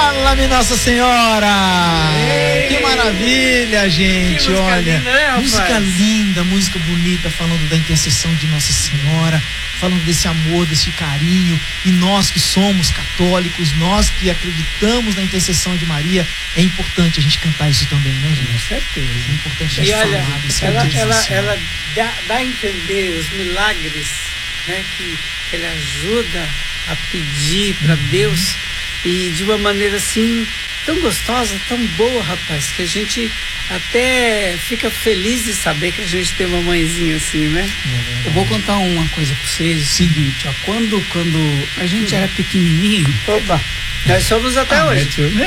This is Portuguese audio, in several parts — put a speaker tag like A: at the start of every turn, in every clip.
A: Fala, minha Nossa Senhora! Que maravilha, gente!
B: Que música
A: olha,
B: linda, né, rapaz?
A: música linda, música bonita, falando da intercessão de Nossa Senhora, falando desse amor, desse carinho. E nós que somos católicos, nós que acreditamos na intercessão de Maria, é importante a gente cantar isso também, né, gente?
B: Com certeza.
A: É importante a
B: E
A: gente
B: olha,
A: falar desse
B: ela dá a entender os milagres, né, que ele ajuda a pedir para Deus, e de uma maneira assim tão gostosa, tão boa, rapaz, que a gente até fica feliz de saber que a gente tem uma mãezinha assim, né?
C: Eu vou contar uma coisa para vocês, seguinte, ó, quando a gente era pequenininho,
B: opa, nós somos até hoje.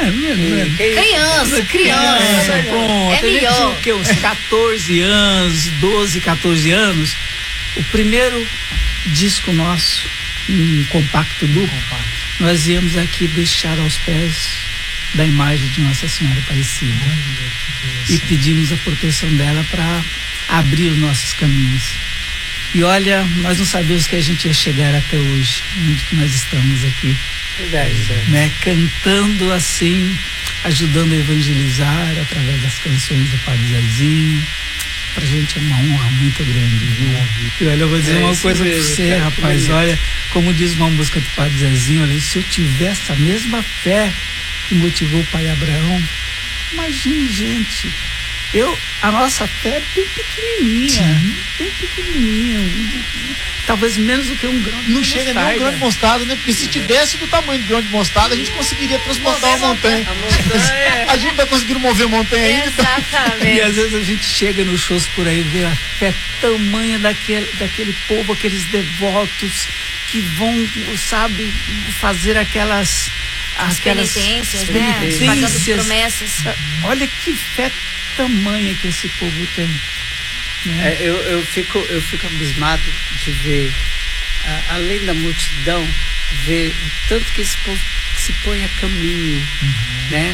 C: Criança, pronto.
D: É melhor.
C: A gente tinha uns 14 anos, 12, 14 anos. O primeiro disco nosso, um compacto duplo, nós íamos aqui deixar aos pés da imagem de Nossa Senhora Aparecida. E pedimos a proteção dela para abrir os nossos caminhos. E olha, nós não sabíamos que a gente ia chegar até hoje, onde que nós estamos aqui.
B: Verdade.
C: Né? Cantando assim, ajudando a evangelizar através das canções do Padre Zezinho. Pra gente é uma honra muito grande, viu? E olha, eu vou dizer uma coisa pra você, cara, rapaz. Olha, como diz uma música do Padre Zezinho, olha, se eu tivesse a mesma fé que motivou o pai Abraão, imagine, gente, a nossa fé é bem pequenininha, talvez menos do que um grão de mostarda.
A: Não chega nem um grão de mostarda, né? Porque se tivesse do tamanho do grão de mostarda, a gente conseguiria transportar uma montanha. A gente tá conseguindo mover montanha ainda.
D: Exatamente.
C: E às vezes a gente chega nos shows por aí, vê a fé tamanha daquele povo, aqueles devotos que vão, sabe, fazer aquelas
D: penitências, né? Fazendo as promessas.
C: Olha que fé tamanha que esse povo tem. Né?
B: Eu fico abismado de ver, além da multidão, ver o tanto que esse povo se põe a caminho, né?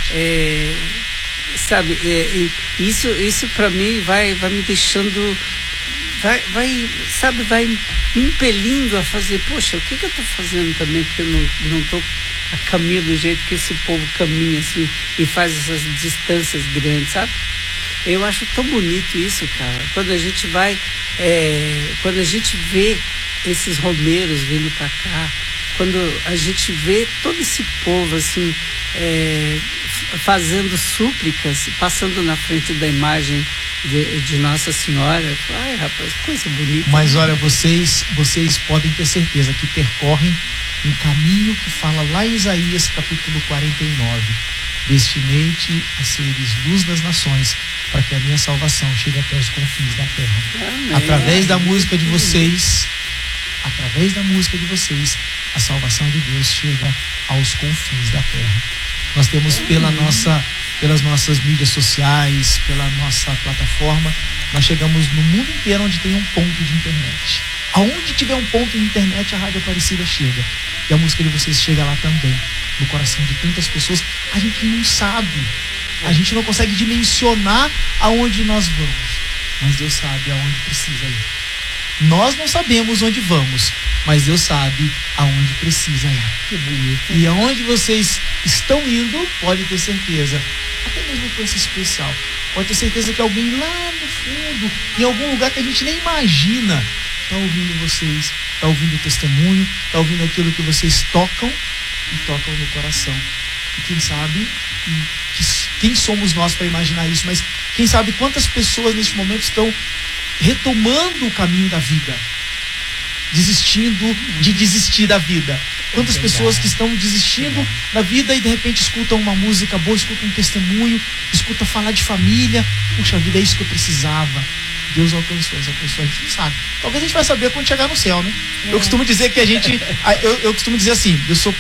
B: Sabe, isso para mim vai me deixando, vai me impelindo a fazer, poxa, o que eu estou fazendo também, porque eu não estou a caminho do jeito que esse povo caminha assim e faz essas distâncias grandes, sabe? Eu acho tão bonito isso, cara, quando a gente vai, quando a gente vê esses romeiros vindo para cá, quando a gente vê todo esse povo assim, fazendo súplicas, passando na frente da imagem de Nossa Senhora. Ai, rapaz, coisa bonita.
A: Mas olha, vocês podem ter certeza que percorrem um caminho que fala lá em Isaías capítulo 49. Destinei-te a seres luz das nações, para que a minha salvação chegue até os confins da terra.
B: Amém.
A: Através da música de vocês, a salvação de Deus chega aos confins da terra. Nós temos pelas nossas mídias sociais, pela nossa plataforma, nós chegamos no mundo inteiro onde tem um ponto de internet. Aonde tiver um ponto de internet, a Rádio Aparecida chega. E a música de vocês chega lá também, no coração de tantas pessoas. A gente não sabe, a gente não consegue dimensionar aonde nós vamos, mas Deus sabe aonde precisa ir. Nós não sabemos onde vamos, mas Deus sabe aonde precisa ir.
C: Que bonito.
A: E aonde vocês estão indo, pode ter certeza, até mesmo com esse especial, pode ter certeza que alguém lá no fundo, em algum lugar que a gente nem imagina, está ouvindo vocês, está ouvindo o testemunho, está ouvindo aquilo que vocês tocam e tocam no coração. E quem sabe, quem somos nós para imaginar isso, mas quem sabe quantas pessoas neste momento estão retomando o caminho da vida, desistindo de desistir da vida. Quantas pessoas que estão desistindo da vida e de repente escutam uma música boa, escutam um testemunho, escutam falar de família. Puxa vida, é isso que eu precisava. Deus alcançou essa pessoa, a gente não sabe. Talvez a gente vai saber quando chegar no céu, né? Eu costumo dizer que eu costumo dizer assim, eu sou